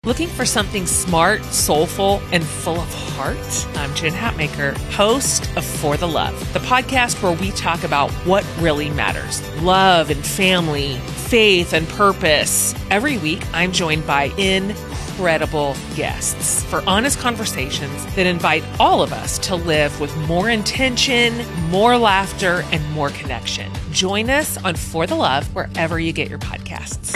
Looking for something smart, soulful, and full of heart? I'm Jen Hatmaker, host of For the Love, the podcast where we talk about what really matters. Love and family, faith and purpose. Every week, I'm joined by incredible guests for honest conversations that invite all of us to live with more intention, more laughter, and more connection. Join us on For the Love wherever you get your podcasts.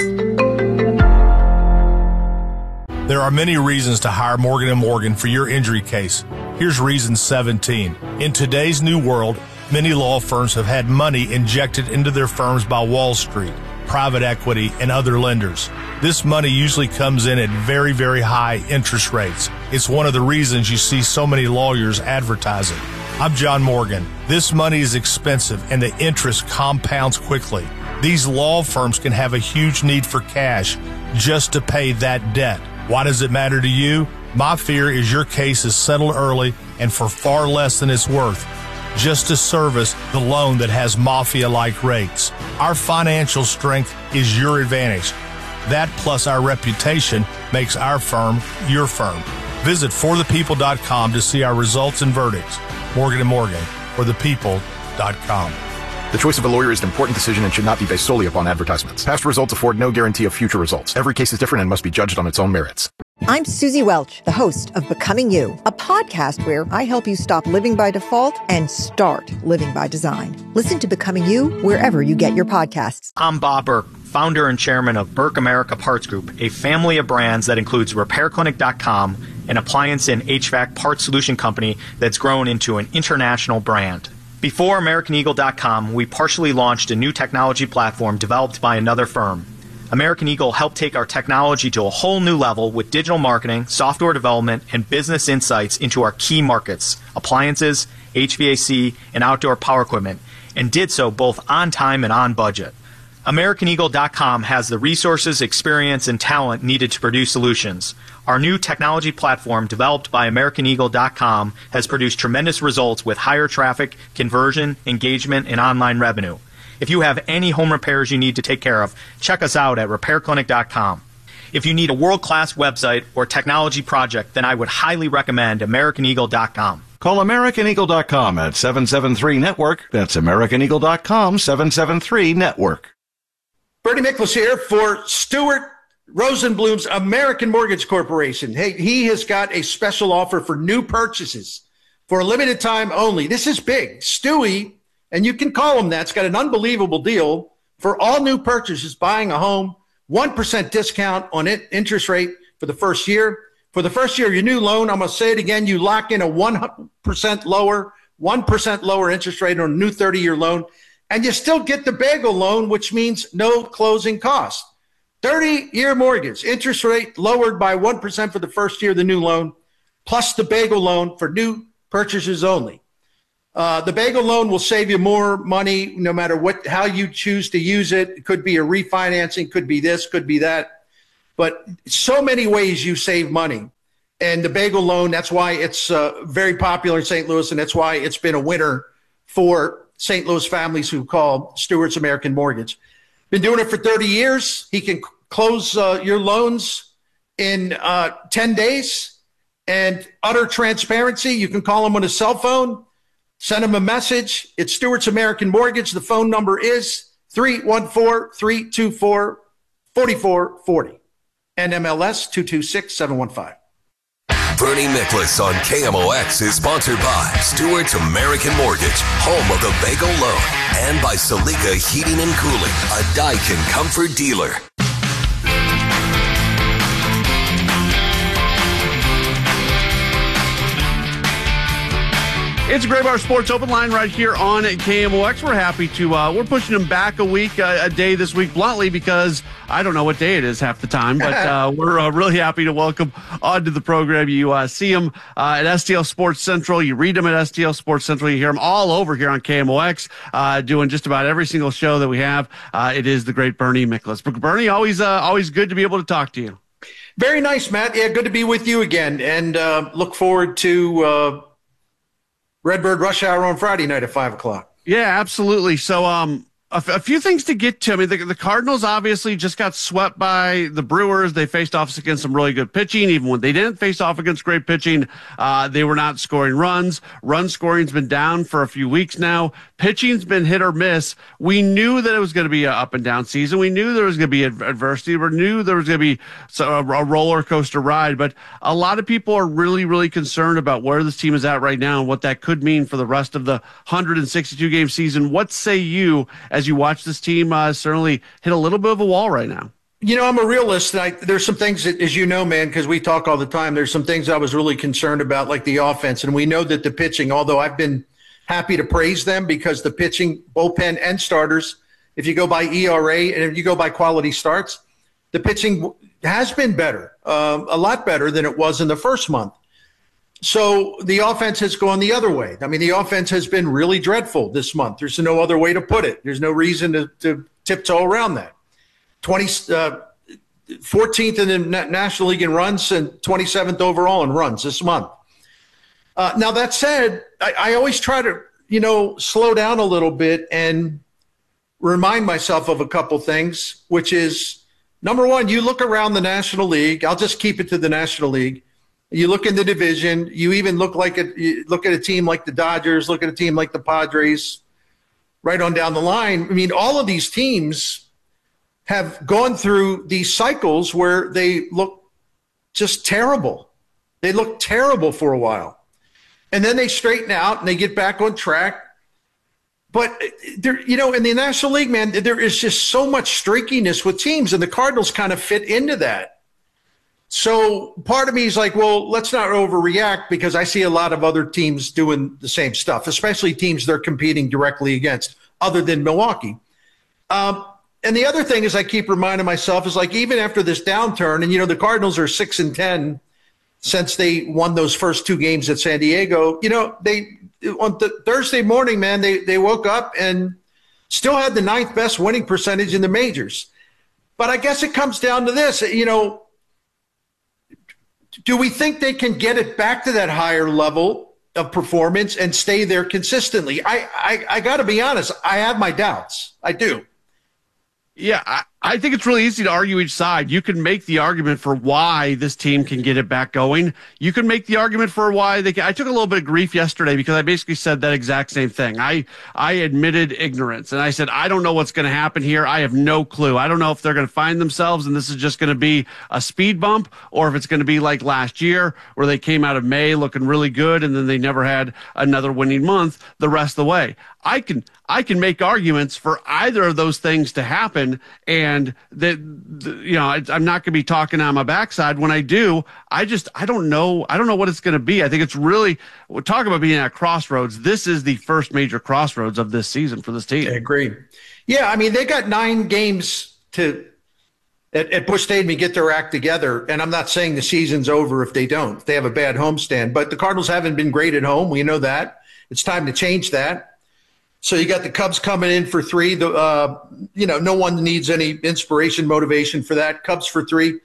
There are many reasons to hire Morgan & Morgan for your injury case. Here's reason 17. In today's new world, many law firms have had money injected into their firms by Wall Street, private equity, and other lenders. This money usually comes in at very, very high interest rates. It's one of the reasons you see so many lawyers advertising. I'm John Morgan. This money is expensive and the interest compounds quickly. These law firms can have a huge need for cash just to pay that debt. Why does it matter to you? My fear is your case is settled early and for far less than it's worth, just to service the loan that has mafia-like rates. Our financial strength is your advantage. That plus our reputation makes our firm your firm. Visit forthepeople.com to see our results and verdicts. Morgan & Morgan, forthepeople.com. The choice of a lawyer is an important decision and should not be based solely upon advertisements. Past results afford no guarantee of future results. Every case is different and must be judged on its own merits. I'm Susie Welch, the host of Becoming You, a podcast where I help you stop living by default and start living by design. Listen to Becoming You wherever you get your podcasts. I'm Bob Burke, founder and chairman of Burke America Parts Group, a family of brands that includes RepairClinic.com, an appliance and HVAC parts solution company that's grown into an international brand. Before AmericanEagle.com, we partially launched a new technology platform developed by another firm. American Eagle helped take our technology to a whole new level with digital marketing, software development, and business insights into our key markets, appliances, HVAC, and outdoor power equipment, and did so both on time and on budget. AmericanEagle.com has the resources, experience, and talent needed to produce solutions. Our new technology platform, developed by AmericanEagle.com, has produced tremendous results with higher traffic, conversion, engagement, and online revenue. If you have any home repairs you need to take care of, check us out at RepairClinic.com. If you need a world-class website or technology project, then I would highly recommend AmericanEagle.com. Call AmericanEagle.com at 773-NETWORK. That's AmericanEagle.com, 773-NETWORK. Bernie Miklasz here for Stuart Rosenblum's American Mortgage Corporation. Hey, he has got a special offer for new purchases for a limited time only. This is big. Stewie, and you can call him that, it's got an unbelievable deal for all new purchases buying a home, 1% discount on interest rate for the first year. For the first year of your new loan, I'm going to say it again, you lock in a 1% lower interest rate on a new 30-year loan, and you still get the bagel loan, which means no closing cost. 30-year mortgage, interest rate lowered by 1% for the first year of the new loan, plus the bagel loan for new purchases only. The bagel loan will save you more money no matter how you choose to use it. It could be a refinancing, could be this, could be that. But so many ways you save money. And the bagel loan, that's why it's very popular in St. Louis, and that's why it's been a winner for St. Louis families who call Stewart's American Mortgage. Been doing it for 30 years. He can close your loans in 10 days. And utter transparency, you can call him on his cell phone, send him a message. It's Stewart's American Mortgage. The phone number is 314-324-4440. NMLS 226715. Bernie Miklasz on KMOX is sponsored by Stewart's American Mortgage, home of the Bagel Loan, and by Salika Heating and Cooling, a Daikin comfort dealer. It's a Graybar Sports Open Line right here on KMOX. We're happy to, we're pushing them back a week, a day this week bluntly because I don't know what day it is half the time, but we're really happy to welcome onto the program. You see them at STL Sports Central. You read them at STL Sports Central. You hear them all over here on KMOX, doing just about every single show that we have. It is the great Bernie Miklasz. Bernie, always good to be able to talk to you. Very nice, Matt. Yeah, good to be with you again, and look forward to Redbird Rush Hour on Friday night at 5 o'clock. Yeah, absolutely. So, A few things to get to. I mean, the Cardinals obviously just got swept by the Brewers. They faced off against some really good pitching. Even when they didn't face off against great pitching, they were not scoring runs. Run scoring's been down for a few weeks now. Pitching's been hit or miss. We knew that it was going to be an up and down season. We knew there was going to be adversity. We knew there was going to be a roller coaster ride. But a lot of people are really, really concerned about where this team is at right now and what that could mean for the rest of the 162 game season. What say you as you watch this team certainly hit a little bit of a wall right now? You know, I'm a realist. There's some things that, as you know, man, because we talk all the time, there's some things I was really concerned about, like the offense. And we know that the pitching, although I've been happy to praise them because the pitching, bullpen, and starters, if you go by ERA and if you go by quality starts, the pitching has been better, a lot better than it was in the first month. So the offense has gone the other way. I mean, the offense has been really dreadful this month. There's no other way to put it. There's no reason to tiptoe around that. 14th in the National League in runs and 27th overall in runs this month. Now, that said, I always try to, slow down a little bit and remind myself of a couple things, which is, number one, you look around the National League. I'll just keep it to the National League. You look in the division. You even look at a team like the Dodgers, look at a team like the Padres, right on down the line. I mean, all of these teams have gone through these cycles where they look just terrible. They look terrible for a while. And then they straighten out and they get back on track. But, in the National League, man, there is just so much streakiness with teams, and the Cardinals kind of fit into that. So part of me is like, well, let's not overreact because I see a lot of other teams doing the same stuff, especially teams they're competing directly against other than Milwaukee. And the other thing is I keep reminding myself is like even after this downturn, and, the Cardinals are 6-10 since they won those first two games at San Diego, they on Thursday morning, man, they woke up and still had the 9th best winning percentage in the majors. But I guess it comes down to this, do we think they can get it back to that higher level of performance and stay there consistently? I got to be honest. I have my doubts. I do. Yeah, I think it's really easy to argue each side. You can make the argument for why this team can get it back going. You can make the argument for why they can. I took a little bit of grief yesterday because I basically said that exact same thing. I admitted ignorance, and I said, I don't know what's going to happen here. I have no clue. I don't know if they're going to find themselves and this is just going to be a speed bump or if it's going to be like last year where they came out of May looking really good and then they never had another winning month the rest of the way. I can make arguments for either of those things to happen, and that I'm not going to be talking on my backside. When I do, I don't know what it's going to be. I think it's really, we're talking about being at crossroads. This is the first major crossroads of this season for this team. I agree. Yeah, I mean they got 9 games at Busch Stadium to get their act together, and I'm not saying the season's over if they don't. If they have a bad homestand, but the Cardinals haven't been great at home. We know that. It's time to change that. So you got the Cubs coming in for 3. No one needs any inspiration, motivation for that. Cubs for 3.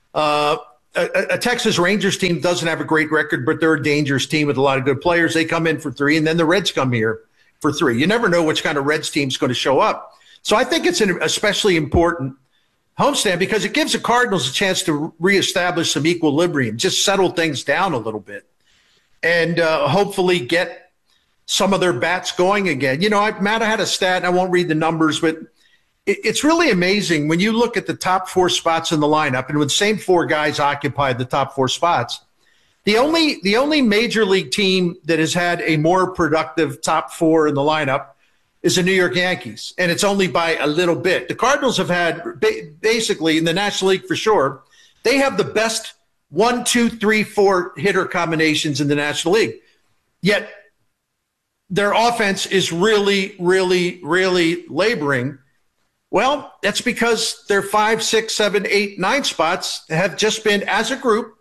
A Texas Rangers team doesn't have a great record, but they're a dangerous team with a lot of good players. They come in for 3, and then the Reds come here for 3. You never know which kind of Reds team's going to show up. So I think it's an especially important homestand because it gives the Cardinals a chance to reestablish some equilibrium, just settle things down a little bit, and hopefully get some of their bats going again. Matt, I had a stat, and I won't read the numbers, but it's really amazing when you look at the top 4 spots in the lineup, and when the same 4 guys occupy the top 4 spots, the only major league team that has had a more productive top 4 in the lineup is the New York Yankees, and it's only by a little bit. The Cardinals have had, basically, in the National League for sure, they have the best 1, 2, 3, 4 hitter combinations in the National League. Yet their offense is really, really, really laboring. Well, that's because their 5, 6, 7, 8, 9 spots have just been, as a group,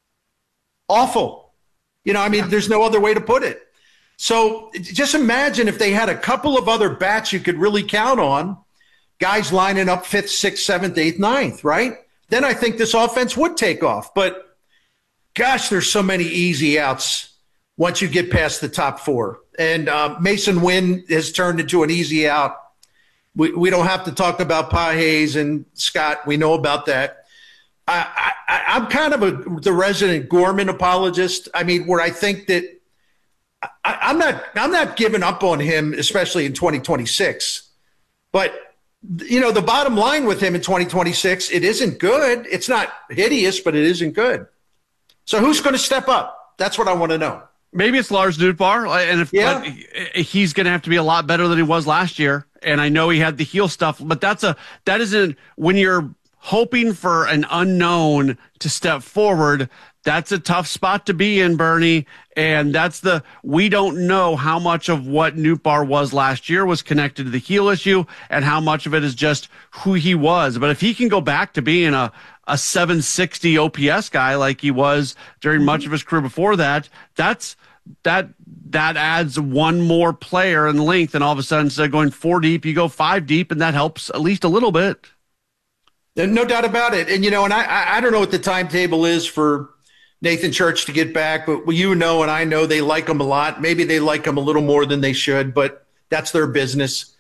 awful. There's no other way to put it. So just imagine if they had a couple of other bats you could really count on, guys lining up 5th, 6th, 7th, 8th, 9th, right? Then I think this offense would take off. But, gosh, there's so many easy outs once you get past the top 4. And Mason Wynn has turned into an easy out. We don't have to talk about Pages and Scott. We know about that. I'm kind of the resident Gorman apologist. I mean, where I think that I'm not giving up on him, especially in 2026. But, the bottom line with him in 2026, it isn't good. It's not hideous, but it isn't good. So who's going to step up? That's what I want to know. Maybe it's Lars Nootbaar, and he's going to have to be a lot better than he was last year. And I know he had the heel stuff, but that isn't when you're hoping for an unknown to step forward. That's a tough spot to be in, Bernie. And we don't know how much of what Nootbaar was last year was connected to the heel issue and how much of it is just who he was. But if he can go back to being a 760 OPS guy like he was during much of his career before that, that adds one more player in length. And all of a sudden, instead of going 4 deep, you go 5 deep, and that helps at least a little bit. No doubt about it. And, and I don't know what the timetable is for Nathan Church to get back, but and I know they like him a lot. Maybe they like him a little more than they should, but that's their business.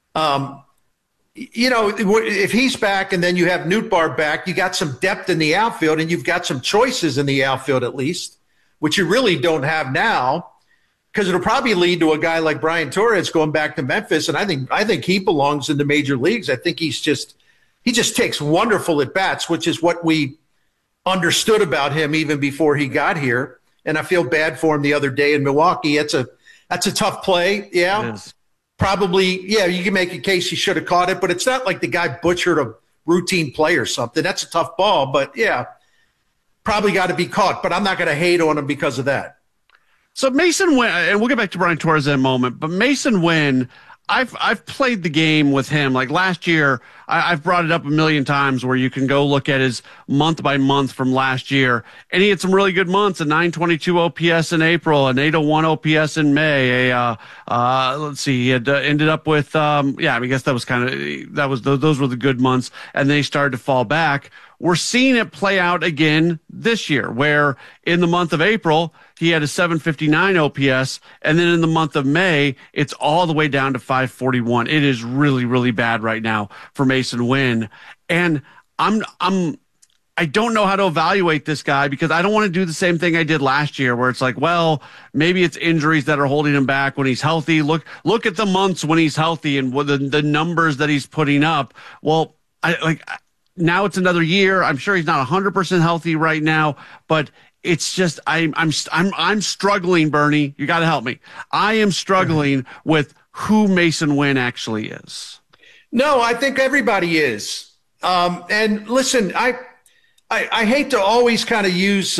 If he's back and then you have Nootbaar back, you got some depth in the outfield and you've got some choices in the outfield at least, which you really don't have now, because it'll probably lead to a guy like Brian Torres going back to Memphis. And I think he belongs in the major leagues. I think he just takes wonderful at bats, which is what we understood about him even before he got here. And I feel bad for him the other day in Milwaukee. That's a tough play. Yeah. Probably. Yeah. You can make a case he should have caught it, but it's not like the guy butchered a routine play or something. That's a tough ball, but yeah, probably got to be caught, but I'm not going to hate on him because of that. So Mason Wynn, and we'll get back to Brian Torres in a moment, but Mason Wynn, I've played the game with him. Like last year, I've brought it up a million times where you can go look at his month by month from last year. And he had some really good months, a 922 OPS in April, an 801 OPS in May. Let's see, he had ended up with, I guess those were the good months. And then he started to fall back. We're seeing it play out again this year, where in the month of April, he had a 759 OPS, and then in the month of May, it's all the way down to 541. It is really, really bad right now for Mason Wynn. And I don't know how to evaluate this guy because I don't want to do the same thing I did last year where it's like, well, maybe it's injuries that are holding him back when he's healthy. Look at the months when he's healthy and the numbers that he's putting up. Well, now it's another year. I'm sure he's not 100% healthy right now, but it's just I'm struggling, Bernie. You got to help me. I am struggling with who Mason Wynn actually is. No, I think everybody is. And listen, I hate to always kind of use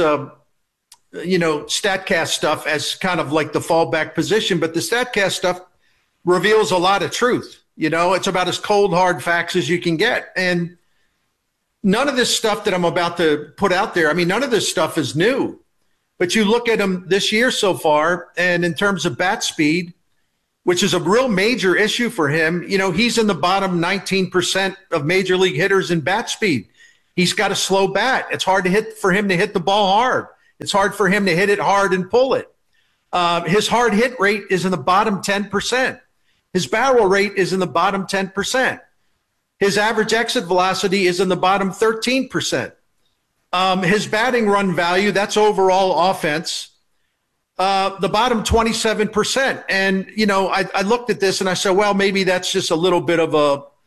StatCast stuff as kind of like the fallback position, but the StatCast stuff reveals a lot of truth. It's about as cold, hard facts as you can get. And none of this stuff that I'm about to put out there, none of this stuff is new. But you look at him this year so far, and in terms of bat speed, which is a real major issue for him, he's in the bottom 19% of major league hitters in bat speed. He's got a slow bat. It's hard for him to hit the ball hard. It's hard for him to hit it hard and pull it. His hard hit rate is in the bottom 10%. His barrel rate is in the bottom 10%. His average exit velocity is in the bottom 13%. His batting run value, that's overall offense, the bottom 27%. And, I looked at this and I said, well, maybe that's just a little bit of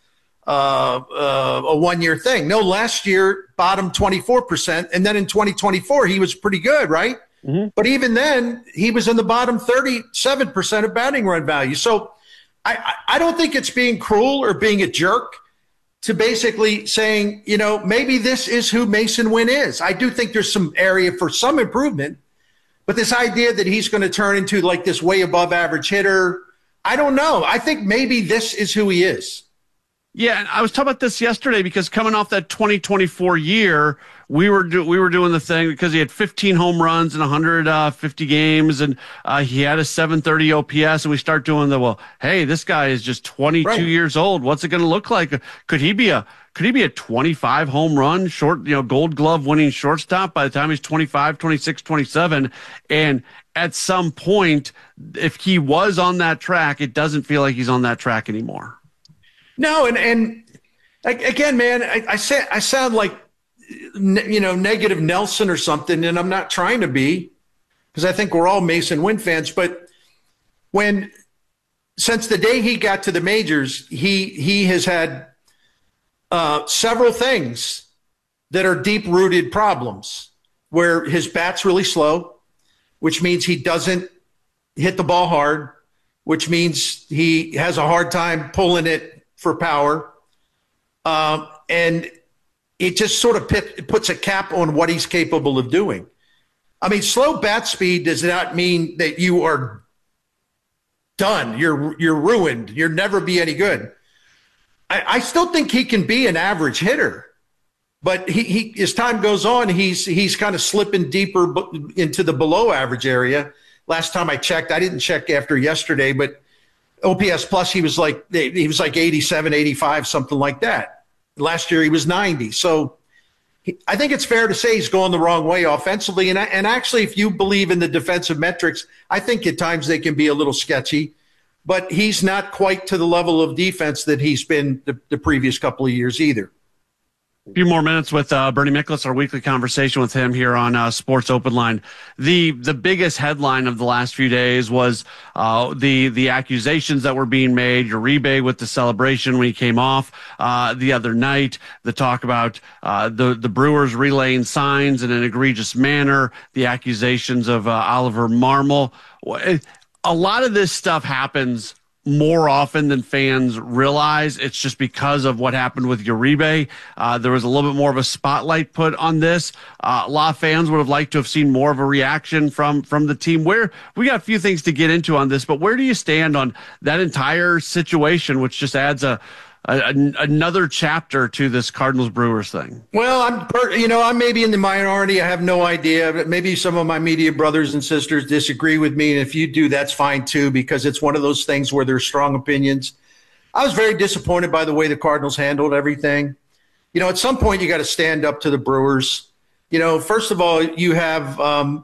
a one-year thing. No, last year, bottom 24%. And then in 2024, he was pretty good, right? Mm-hmm. But even then, he was in the bottom 37% of batting run value. So I don't think it's being cruel or being a jerk to basically saying, maybe this is who Mason Wynn is. I do think there's some area for some improvement, but this idea that he's going to turn into like this way above average hitter, I don't know. I think maybe this is who he is. Yeah, and I was talking about this yesterday because coming off that 2024 year, we were doing the thing because he had 15 home runs in 150 games, and he had a 730 OPS, and we start doing hey, this guy is just 22 years old. What's it going to look like? Could he be a 25 home run short, Gold Glove winning shortstop by the time he's 25, 26, 27? And at some point, if he was on that track, it doesn't feel like he's on that track anymore. No, and again, man, I sound like negative Nelson or something, and I'm not trying to be, because I think we're all Mason Wynn fans. But since the day he got to the majors, he has had several things that are deep-rooted problems, where his bat's really slow, which means he doesn't hit the ball hard, which means he has a hard time pulling it for power. And it just sort of puts a cap on what he's capable of doing. I mean, slow bat speed does not mean that you are done. You're ruined. You'll never be any good. I still think he can be an average hitter, but he as time goes on, he's kind of slipping deeper into the below average area. Last time I checked, I didn't check after yesterday, but OPS plus he was like 87, 85, something like that. Last year he was 90. So I think it's fair to say he's going the wrong way offensively. And actually, if you believe in the defensive metrics, I think at times they can be a little sketchy. But he's not quite to the level of defense that he's been the previous couple of years either. A few more minutes with Bernie Miklasz, our weekly conversation with him here on Sports Open Line. The biggest headline of the last few days was the accusations that were being made. Uribe with the celebration when he came off the other night. The talk about the Brewers relaying signs in an egregious manner. The accusations of Oliver Marmol. A lot of this stuff happens more often than fans realize. It's just because of what happened with Uribe. There was a little bit more of a spotlight put on this. A lot of fans would have liked to have seen more of a reaction from the team. Where we got a few things to get into on this, but where do you stand on that entire situation, which just adds another chapter to this Cardinals Brewers thing? Well, I'm maybe in the minority. I have no idea. But maybe some of my media brothers and sisters disagree with me. And if you do, that's fine too, because it's one of those things where there's strong opinions. I was very disappointed by the way the Cardinals handled everything. At some point you got to stand up to the Brewers. First of all, you have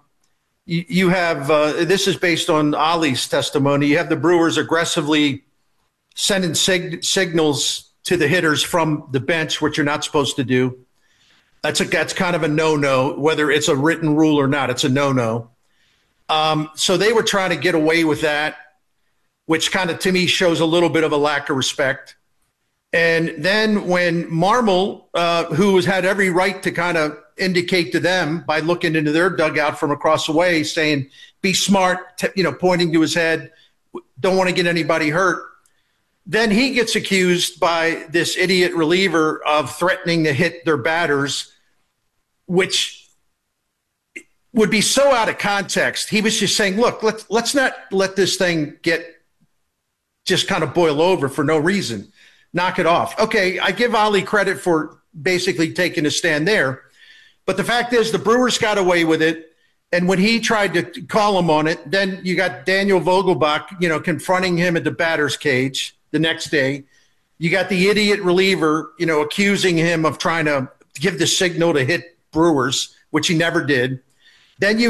this is based on Ollie's testimony. You have the Brewers aggressively sending signals to the hitters from the bench, which you're not supposed to do. That's kind of a no-no, whether it's a written rule or not. It's a no-no. So they were trying to get away with that, which kind of, to me, shows a little bit of a lack of respect. And then when Marmol, who has had every right to kind of indicate to them by looking into their dugout from across the way, saying, be smart, pointing to his head, don't want to get anybody hurt. Then he gets accused by this idiot reliever of threatening to hit their batters, which would be so out of context. He was just saying, look, let's not let this thing just kind of boil over for no reason. Knock it off. Okay, I give Ollie credit for basically taking a stand there. But the fact is the Brewers got away with it. And when he tried to call him on it, then you got Daniel Vogelbach, confronting him at the batter's cage. The next day, you got the idiot reliever, accusing him of trying to give the signal to hit Brewers, which he never did. Then you